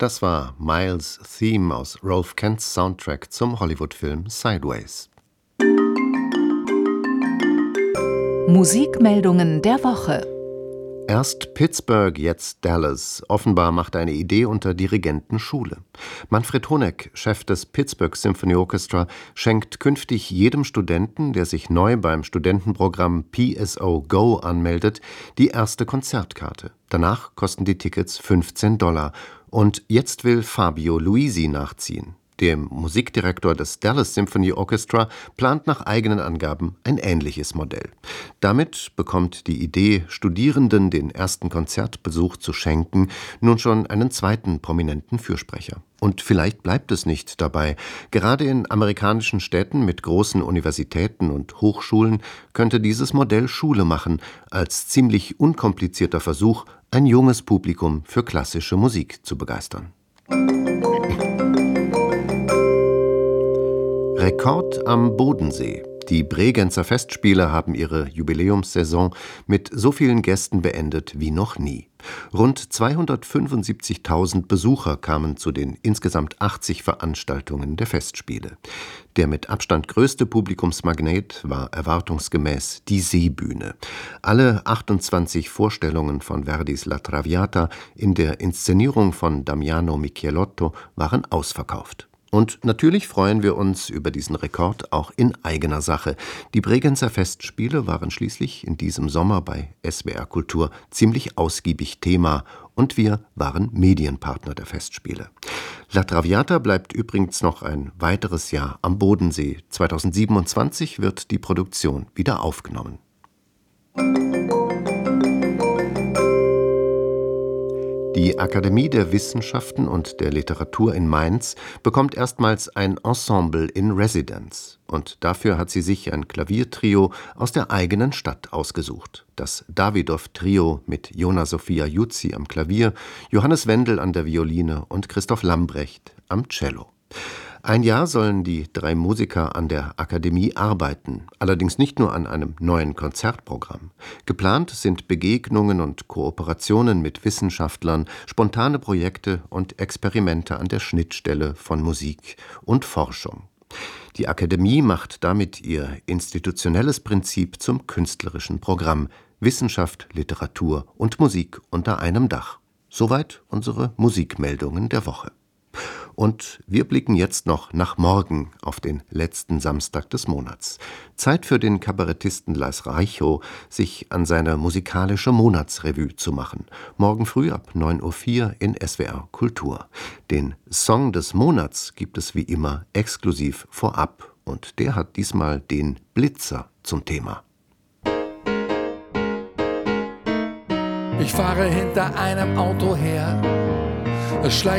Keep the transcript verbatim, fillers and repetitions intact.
Das war Miles' Theme aus Rolf Kents Soundtrack zum Hollywood-Film Sideways. Musikmeldungen der Woche. Erst Pittsburgh, jetzt Dallas. Offenbar macht eine Idee unter Dirigenten Schule. Manfred Honeck, Chef des Pittsburgh Symphony Orchestra, schenkt künftig jedem Studenten, der sich neu beim Studentenprogramm P S O Go anmeldet, die erste Konzertkarte. Danach kosten die Tickets fünfzehn Dollar. Und jetzt will Fabio Luisi nachziehen. Der Musikdirektor des Dallas Symphony Orchestra plant nach eigenen Angaben ein ähnliches Modell. Damit bekommt die Idee, Studierenden den ersten Konzertbesuch zu schenken, nun schon einen zweiten prominenten Fürsprecher. Und vielleicht bleibt es nicht dabei. Gerade in amerikanischen Städten mit großen Universitäten und Hochschulen könnte dieses Modell Schule machen, als ziemlich unkomplizierter Versuch, ein junges Publikum für klassische Musik zu begeistern. Rekord am Bodensee. Die Bregenzer Festspiele haben ihre Jubiläumssaison mit so vielen Gästen beendet wie noch nie. Rund zweihundertfünfundsiebzigtausend Besucher kamen zu den insgesamt achtzig Veranstaltungen der Festspiele. Der mit Abstand größte Publikumsmagnet war erwartungsgemäß die Seebühne. Alle achtundzwanzig Vorstellungen von Verdis La Traviata in der Inszenierung von Damiano Michielotto waren ausverkauft. Und natürlich freuen wir uns über diesen Rekord auch in eigener Sache. Die Bregenzer Festspiele waren schließlich in diesem Sommer bei S W R Kultur ziemlich ausgiebig Thema und wir waren Medienpartner der Festspiele. La Traviata bleibt übrigens noch ein weiteres Jahr am Bodensee. zweitausendsiebenundzwanzig wird die Produktion wieder aufgenommen. Die Akademie der Wissenschaften und der Literatur in Mainz bekommt erstmals ein Ensemble in Residence. Und dafür hat sie sich ein Klaviertrio aus der eigenen Stadt ausgesucht. Das Dawidow-Trio mit Jona Sophia Juzzi am Klavier, Johannes Wendel an der Violine und Christoph Lambrecht am Cello. Ein Jahr sollen die drei Musiker an der Akademie arbeiten, allerdings nicht nur an einem neuen Konzertprogramm. Geplant sind Begegnungen und Kooperationen mit Wissenschaftlern, spontane Projekte und Experimente an der Schnittstelle von Musik und Forschung. Die Akademie macht damit ihr institutionelles Prinzip zum künstlerischen Programm: Wissenschaft, Literatur und Musik unter einem Dach. Soweit unsere Musikmeldungen der Woche. Und wir blicken jetzt noch nach morgen auf den letzten Samstag des Monats. Zeit für den Kabarettisten Lars Reichow, sich an seine musikalische Monatsrevue zu machen. Morgen früh ab neun Uhr vier in S W R Kultur. Den Song des Monats gibt es wie immer exklusiv vorab. Und der hat diesmal den Blitzer zum Thema. Ich fahre hinter einem Auto her. Es schleicht